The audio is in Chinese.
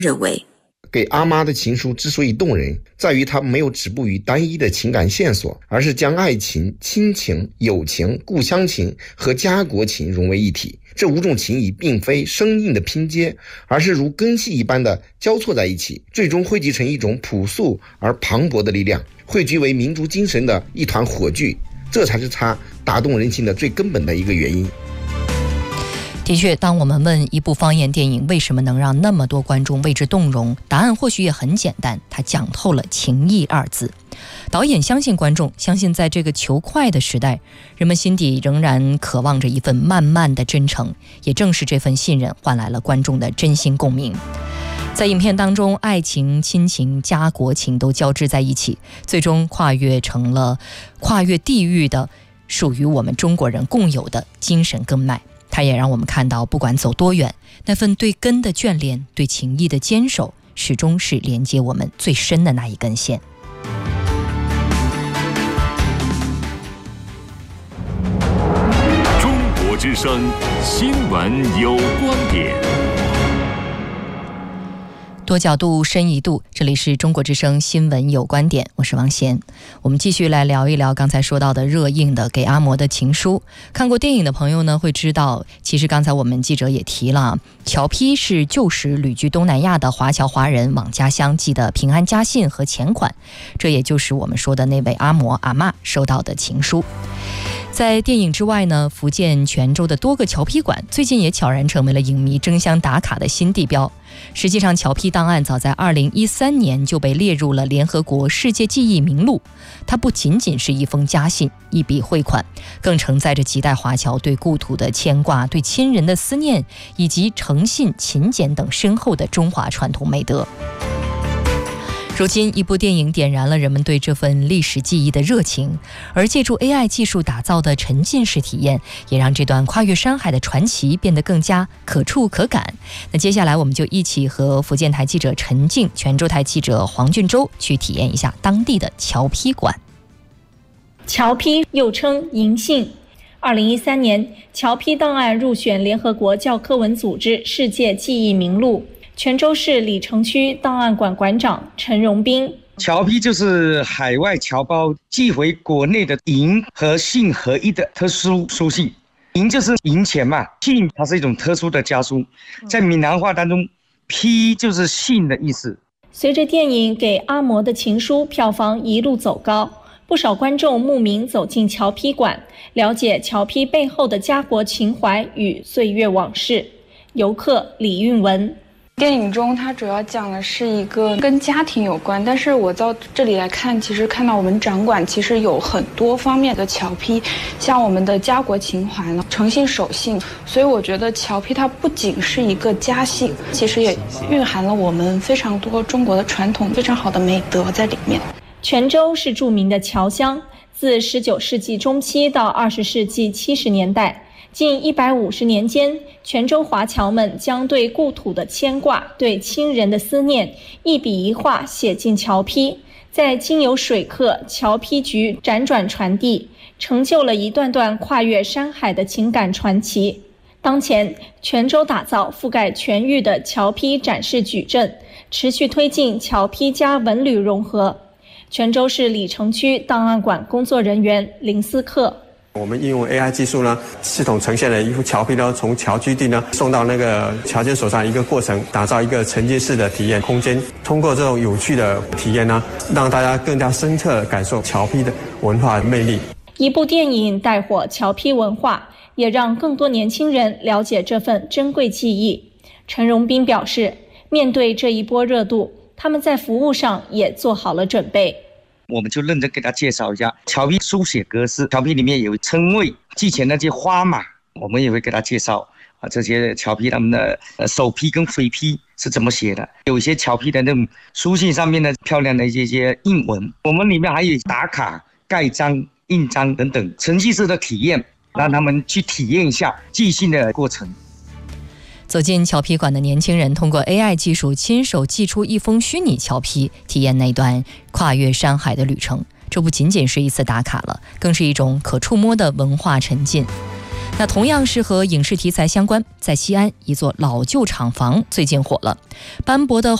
认为， 给阿妈的情书之所以动人，在于它没有止步于单一的情感线索，而是将爱情、亲情、友情、故乡情和家国情融为一体。这5种情谊并非生硬的拼接，而是如根系一般的交错在一起，最终汇集成一种朴素而磅礴的力量，汇聚为民族精神的一团火炬。这才是它打动人心的最根本的一个原因。 的确，当我们问一部方言电影为什么能让那么多观众为之动容，答案或许也很简单，它讲透了情义2字。导演相信观众，相信在这个求快的时代，人们心底仍然渴望着一份慢慢的真诚，也正是这份信任换来了观众的真心共鸣。在影片当中，爱情、亲情、家国情都交织在一起，最终跨越成了跨越地域的属于我们中国人共有的精神根脉。它也让我们看到，不管走多远，那份对根的眷恋，对情谊的坚守，始终是连接我们最深的那一根线。 中国之声新闻有观点， 多角度深一度，这里是中国之声新闻有观点，我是王贤。我们继续来聊一聊刚才说到的热映的《给阿嬷的情书》。看过电影的朋友呢，会知道，其实刚才我们记者也提了，侨批是旧时旅居东南亚的华侨华人往家乡寄的平安家信和钱款，这也就是我们说的那位阿嬷收到的情书。在电影之外呢，福建泉州的多个侨批馆最近也悄然成为了影迷争相打卡的新地标。实际上，侨批档案早在2013年就被列入了联合国世界记忆名录。它不仅仅是一封家信、一笔汇款，更承载着几代华侨对故土的牵挂、对亲人的思念，以及诚信、勤俭等深厚的中华传统美德。如今，一部电影点燃了人们对这份历史记忆的热情，而借助 AI 技术打造的沉浸式体验，也让这段跨越山海的传奇变得更加可触可感。那接下来，我们就一起和福建台记者陈静、泉州台记者黄俊洲去体验一下当地的侨批馆。 侨批又称银信。2013年，侨批档案入选联合国教科文组织世界记忆名录。泉州市鲤城区档案馆馆长陈荣斌， 侨批就是海外侨胞寄回国内的银和信合一的特殊书信。银就是银钱嘛，信它是一种特殊的家书，在闽南话当中，批就是信的意思。 随着电影《给阿嬷的情书》票房一路走高，不少观众慕名走进侨批馆，了解侨批背后的家国情怀与岁月往事。游客李运文， 电影中它主要讲的是一个跟家庭有关，但是我到这里来看，其实看到我们展馆其实有很多方面的侨批，像我们的家国情怀呢，诚信守信，所以我觉得侨批它不仅是一个家信，其实也蕴含了我们非常多中国的传统非常好的美德在里面。 泉州是著名的侨乡，自19世纪中期到20世纪70年代，近150年间，泉州华侨们将对故土的牵挂、对亲人的思念，一笔一画写进侨批，再经由水客、侨批局辗转传递，成就了一段段跨越山海的情感传奇。当前，泉州打造覆盖全域的侨批展示矩阵，持续推进侨批加文旅融合。泉州市鲤城区档案馆工作人员林思克， 我们应用 AI 技术呢，系统呈现了一幅侨批呢，从侨居地呢送到那个侨监手上一个过程，打造一个沉浸式的体验空间。通过这种有趣的体验呢，让大家更加深刻地感受侨批的文化魅力。 一部电影带火侨批文化，也让更多年轻人了解这份珍贵记忆。陈荣斌表示，面对这一波热度，他们在服务上也做好了准备。 我们就认真给他介绍一下侨批书写格式，侨批里面有称谓，寄钱那些花码，我们也会给他介绍这些侨批他们的首批跟尾批是怎么写的，有一些侨批的那种书信上面的漂亮的一些印文，我们里面还有打卡、盖章、印章等等程序式的体验，让他们去体验一下寄信的过程。 走进侨批馆的年轻人通过 AI 技术亲手寄出一封虚拟侨批，体验那段跨越山海的旅程。这不仅仅是一次打卡了，更是一种可触摸的文化沉浸。 那同样是和影视题材相关，在西安一座老旧厂房最近火了，斑驳的